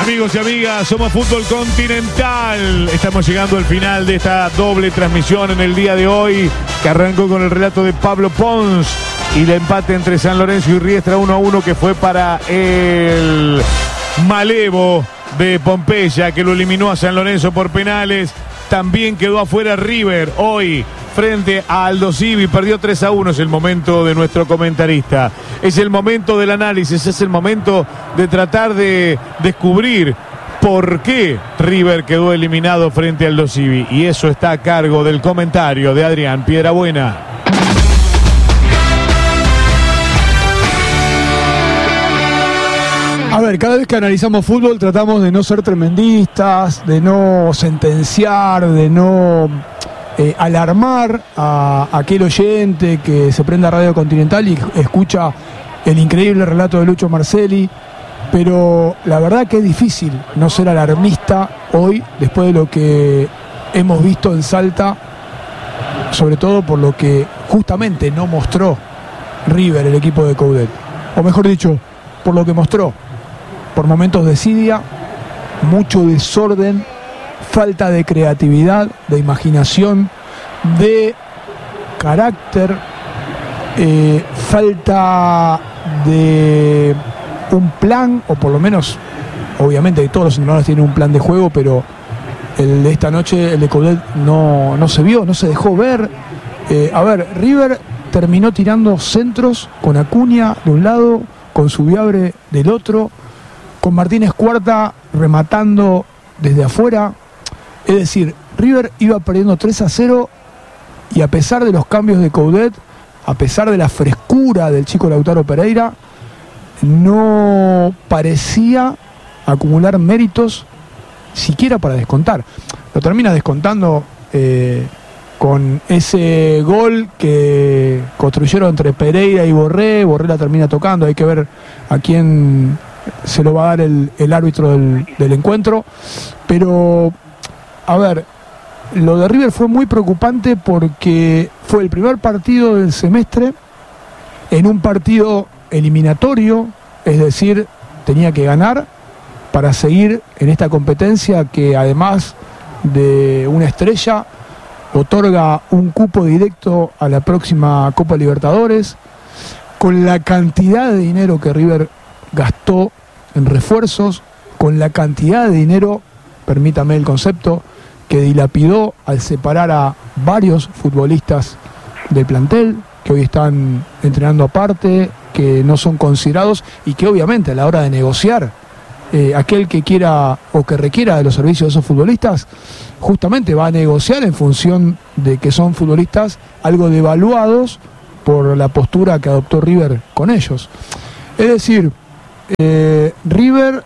Amigos y amigas, somos Fútbol Continental. Estamos llegando al final de esta doble transmisión en el día de hoy, que arrancó con el relato de Pablo Pons y el empate entre San Lorenzo y Riestra 1-1, que fue para el Malevo de Pompeya, que lo eliminó a San Lorenzo por penales. También quedó afuera River hoy frente a Aldo Civi, perdió 3-1. Es el momento de nuestro comentarista, es el momento del análisis, es el momento de tratar de descubrir por qué River quedó eliminado frente a Aldo Civi, y eso está a cargo del comentario de Adrián Piedrabuena. A ver, cada vez que analizamos fútbol tratamos de no ser tremendistas, de no sentenciar, de no alarmar a aquel oyente que se prende a Radio Continental y escucha el increíble relato de Lucho Marcelli, pero la verdad que es difícil no ser alarmista hoy, después de lo que hemos visto en Salta, sobre todo por lo que justamente no mostró River, el equipo de Coudet, o mejor dicho, por lo que mostró, por momentos de desidia, mucho desorden, falta de creatividad, de imaginación, de carácter, falta de un plan, o por lo menos, obviamente todos los entrenadores tienen un plan de juego, pero el de esta noche, el de Coudet, no se vio, no se dejó ver. A ver, River terminó tirando centros con Acuña de un lado, con Subiabre del otro, con Martínez Cuarta rematando desde afuera. Es decir, River iba perdiendo 3-0 y a pesar de los cambios de Coudet, a pesar de la frescura del chico Lautaro Pereira, no parecía acumular méritos siquiera para descontar. Lo termina descontando con ese gol que construyeron entre Pereira y Borré. Borré la termina tocando, hay que ver a quién se lo va a dar el árbitro del encuentro. Pero, a ver, lo de River fue muy preocupante porque fue el primer partido del semestre en un partido eliminatorio, es decir, tenía que ganar para seguir en esta competencia que, además de una estrella, otorga un cupo directo a la próxima Copa Libertadores. Con la cantidad de dinero que River gastó en refuerzos, con la cantidad de dinero, permítame el concepto, que dilapidó al separar a varios futbolistas del plantel, que hoy están entrenando aparte, que no son considerados y que obviamente a la hora de negociar, aquel que quiera o que requiera de los servicios de esos futbolistas, justamente va a negociar en función de que son futbolistas algo devaluados por la postura que adoptó River con ellos. Es decir, River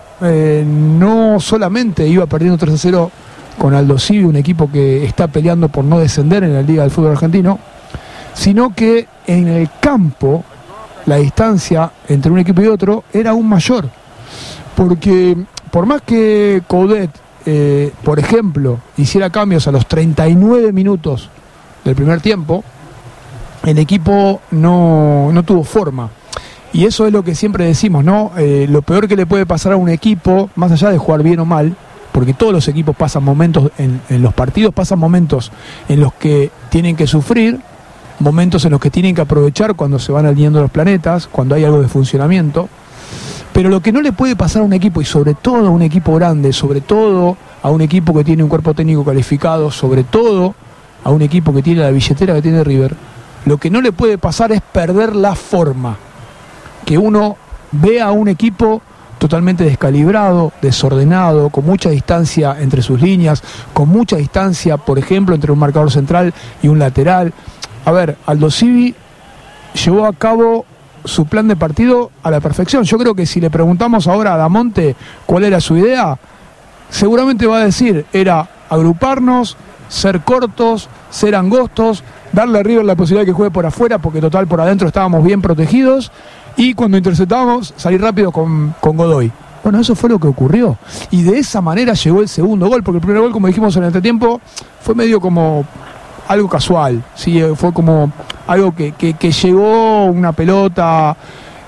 no solamente iba perdiendo 3-0 con Aldo Civi, un equipo que está peleando por no descender en la Liga del Fútbol Argentino, sino que en el campo la distancia entre un equipo y otro era aún mayor, porque por más que Coudet, por ejemplo, hiciera cambios a los 39 minutos del primer tiempo, el equipo no tuvo forma. Y eso es lo que siempre decimos, ¿no? Lo peor que le puede pasar a un equipo, más allá de jugar bien o mal, porque todos los equipos pasan momentos, en los partidos pasan momentos en los que tienen que sufrir, momentos en los que tienen que aprovechar cuando se van alineando los planetas, cuando hay algo de funcionamiento. Pero lo que no le puede pasar a un equipo, y sobre todo a un equipo grande, sobre todo a un equipo que tiene un cuerpo técnico calificado, sobre todo a un equipo que tiene la billetera que tiene River, lo que no le puede pasar es perder la forma. Que uno vea a un equipo totalmente descalibrado, desordenado, con mucha distancia entre sus líneas, con mucha distancia, por ejemplo, entre un marcador central y un lateral. A ver, Aldo Civi llevó a cabo su plan de partido a la perfección. Yo creo que si le preguntamos ahora a Damonte cuál era su idea, seguramente va a decir, era agruparnos, ser cortos, ser angostos, darle a River la posibilidad de que juegue por afuera, porque total por adentro estábamos bien protegidos, y cuando interceptábamos salir rápido con Godoy. Bueno, eso fue lo que ocurrió, y de esa manera llegó el segundo gol, porque el primer gol, como dijimos en el entretiempo, fue medio como algo casual, ¿sí? Fue como algo que llegó una pelota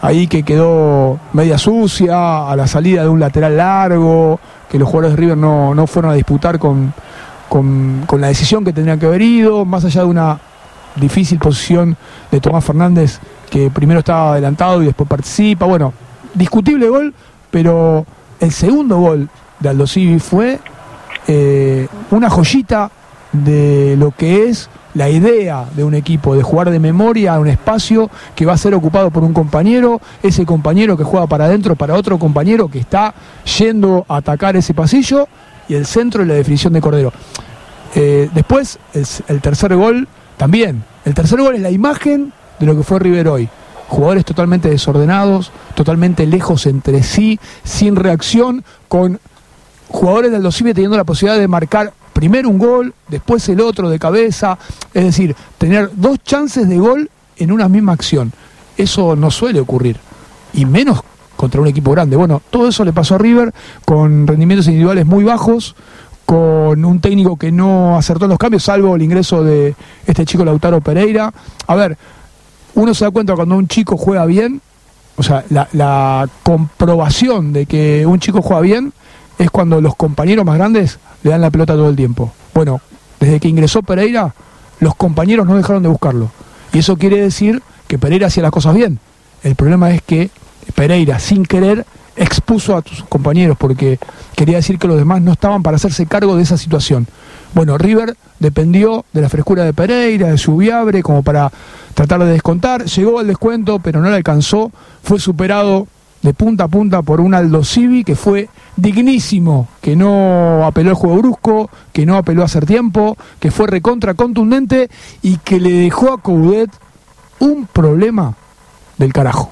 ahí que quedó media sucia, a la salida de un lateral largo, que los jugadores de River no fueron a disputar con la decisión que tendrían que haber ido, más allá de una difícil posición de Tomás Fernández, que primero estaba adelantado y después participa. Bueno, discutible gol, pero el segundo gol de Aldo Civi fue una joyita de lo que es la idea de un equipo, de jugar de memoria a un espacio que va a ser ocupado por un compañero, ese compañero que juega para adentro, para otro compañero que está yendo a atacar ese pasillo, y el centro y la definición de Cordero. Después, el tercer gol también. El tercer gol es la imagen de lo que fue River hoy. Jugadores totalmente desordenados, totalmente lejos entre sí, sin reacción, con jugadores de Aldo Civi teniendo la posibilidad de marcar primero un gol, después el otro de cabeza, es decir, tener 2 chances de gol en una misma acción. Eso no suele ocurrir, y menos contra un equipo grande. Bueno, todo eso le pasó a River, con rendimientos individuales muy bajos, con un técnico que no acertó en los cambios, salvo el ingreso de este chico Lautaro Pereira. A ver, uno se da cuenta cuando un chico juega bien, o sea, la comprobación de que un chico juega bien es cuando los compañeros más grandes le dan la pelota todo el tiempo. Bueno, desde que ingresó Pereira, los compañeros no dejaron de buscarlo. Y eso quiere decir que Pereira hacía las cosas bien. El problema es que Pereira, sin querer, expuso a sus compañeros, porque quería decir que los demás no estaban para hacerse cargo de esa situación. Bueno, River dependió de la frescura de Pereira, de su viabre, como para tratar de descontar. Llegó al descuento, pero no le alcanzó. Fue superado de punta a punta por un Aldo Civi que fue dignísimo, que no apeló al juego brusco, que no apeló a hacer tiempo, que fue recontra contundente y que le dejó a Coudet un problema del carajo.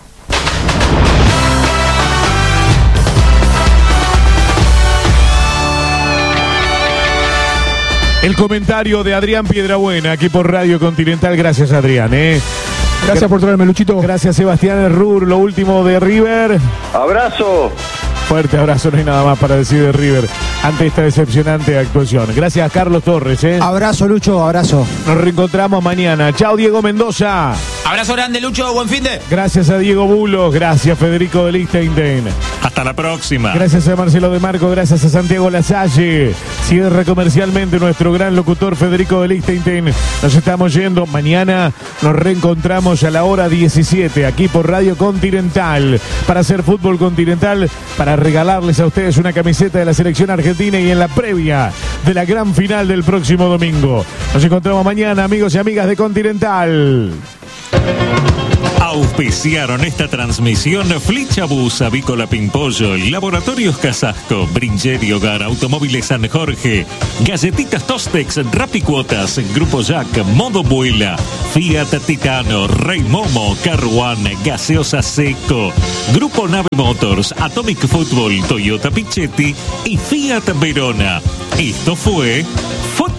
El comentario de Adrián Piedrabuena aquí por Radio Continental. Gracias, Adrián. Gracias por traerme, Luchito. Gracias, Sebastián Errur. Lo último de River. Abrazo. Fuerte abrazo, no hay nada más para decir de River ante esta decepcionante actuación. Gracias, Carlos Torres. Abrazo, Lucho, abrazo. Nos reencontramos mañana. Chao, Diego Mendoza. Abrazo grande, Lucho, buen fin de. Gracias a Diego Bulos, gracias Federico de Lichtenstein. Hasta la próxima. Gracias a Marcelo de Marco, gracias a Santiago Lasalle. Cierra comercialmente nuestro gran locutor Federico de Lichtenstein. Nos estamos yendo. Mañana nos reencontramos a la hora 17 aquí por Radio Continental para hacer fútbol continental, para regalarles a ustedes una camiseta de la selección argentina y en la previa de la gran final del próximo domingo. Nos encontramos mañana, amigos y amigas de Continental. Auspiciaron esta transmisión Flichabús, Avícola Pimpollo, Laboratorios Casasco, Brincheri Hogar, Automóviles San Jorge, Galletitas Tostex, Rapicuotas, Grupo Jack, Modo Vuela, Fiat Titano, Rey Momo, Carwan, Gaseosa Seco, Grupo Nave Motors, Atomic Football, Toyota Pichetti y Fiat Verona. Esto fue